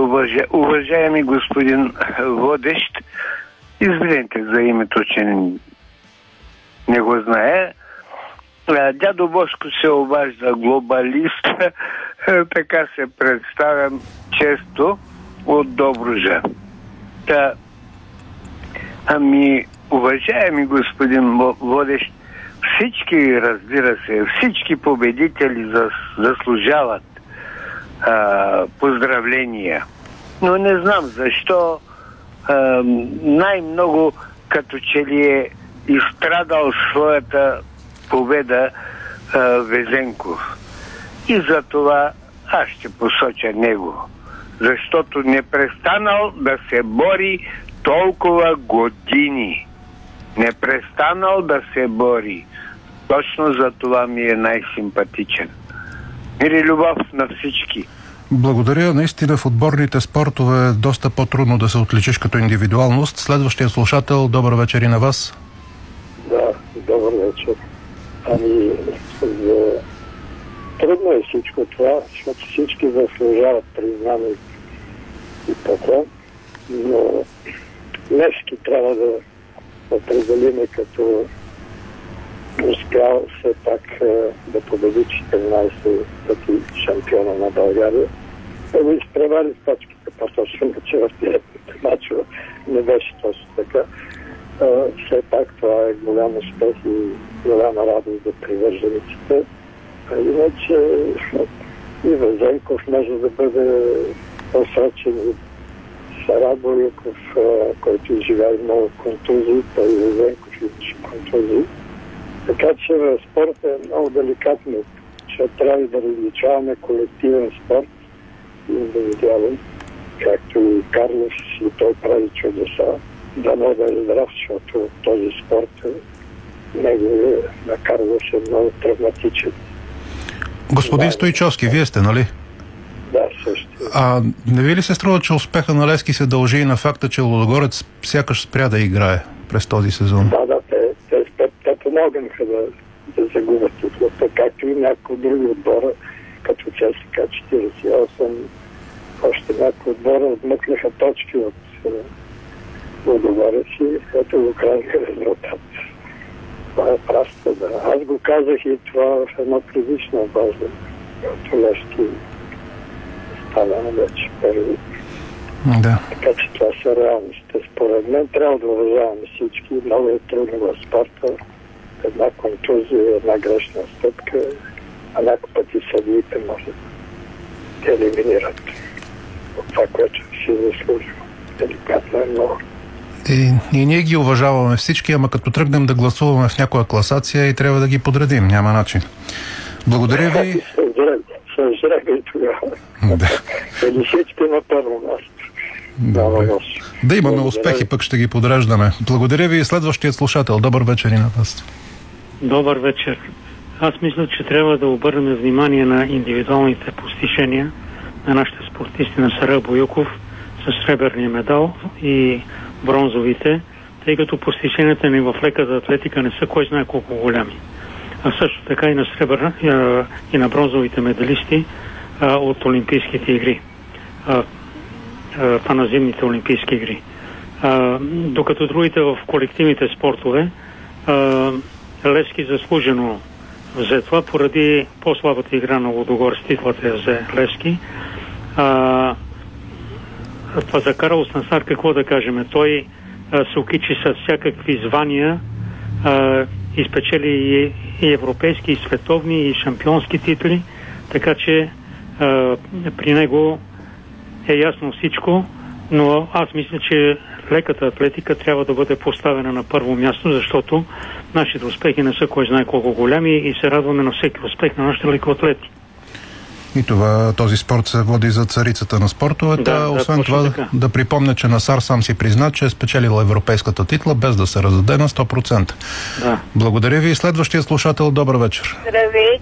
Уважаеми господин водещ, извинете за името, че не го знае. Дядо Бошко се обажда глобалист, така се представям често от Добруджа. Уважаеми господин водещ, всички, разбира се, всички победители заслужават поздравления. Но не знам защо най-много като че ли е изстрадал своята победа Везенков. И за това аз ще посоча него. Защото не престанал да се бори толкова години. Не престанал да се бори. Точно за това ми е най-симпатичен. Мир и любов на всички. Благодаря. Наистина в отборните спортове е доста по-трудно да се отличиш като индивидуалност. Следващия слушател, добър вечер и на вас. Да, добър вечер. Трудно е всичко това, защото всички заслужават признание и поклон, но Левски трябва да определиме като успял все пак да победи 14 пъти шампиона на България. Да го изпревари с точките, по-точно, че в тези мачове не беше точно така. Все пак това е голям успех и голяма радост за привържениците. Иначе и Везенков може да бъде посрочен и Сарабоюков, който изживява много контузии, той и Везенков имаше контузии. Така че в спорта е много деликатно, че трябва да различаваме колективен спорт и индивидуален, както и Карлос, и той прави чудеса. Дано да е здрав, защото този спорт него на Карлос е много травматичен. Господин Стойчовски, вие сте, нали? Да, също. Не ви ли се струва, че успеха на Левски се дължи и на факта, че Лудогорец сякаш спря да играе през този сезон? Да, те помогнаха да загубят титлата, както и някои други отбора, като ЦСКА 48, още някои отбора отмъкнаха точки от Лудогорец и ето го крайниха резултат. Това е праста, да. Аз го казах и това в едно предишно обаждане, като Левски стана вече първи. Да. Така че това са реалностите. Според мен трябва да уважаваме всички. Много е трудно в спорта. Една контузия, една грешна стъпка, а някакъв пъти съдиите може да елиминират от това, което си заслужва. Деликатно е много. И ние ги уважаваме всички, ама като тръгнем да гласуваме в някоя класация и трябва да ги подредим. Няма начин. Благодаря ви. Съжребе и тогава. Да. Или всички на първо място. Да имаме успехи, пък ще ги подреждаме. Благодаря ви. Следващият слушател. Добър вечер и на вас. Добър вечер. Аз мисля, че трябва да обърнем внимание на индивидуалните постижения на нашите спортисти, на Сарабоюков с сребърния медал и бронзовите, тъй като постиженията ни в леката атлетика не са кой знае колко голями. А също така и на сребърна и на бронзовите медалисти от Олимпийските игри. На зимните Олимпийски игри. Докато другите в колективните спортове Левски заслужено взе това, поради по-слабата игра на Лудогорец титлата я взе Левски. Това за Карлос Насар какво да кажем? Той се окичи с всякакви звания, изпечели и европейски, и световни, и шампионски титли, така че при него е ясно всичко, но аз мисля, че леката атлетика трябва да бъде поставена на първо място, защото нашите успехи не са кой знае колко голями и се радваме на всеки успех на нашите лекоатлети. И този спорт се води за царицата на спортовете. Освен това, да припомня, че Насар сам си призна, че е спечелил европейската титла, без да се раздаде на 100%. Да. Благодаря ви. Следващия слушател, добър вечер. Здравейте.